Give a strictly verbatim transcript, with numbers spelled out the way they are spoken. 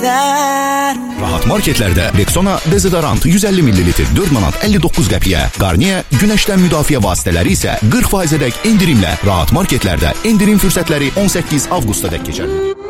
Rahat marketlerde Rexona dezodorant yüz əlli millilitr dörd manat əlli doqquz qəpiyə, Garnier güneşdən müdafiə vasitələri isə qırx faizədək endirimlə Rahat marketlerde endirim fürsətləri on səkkiz avqusta dək keçərli.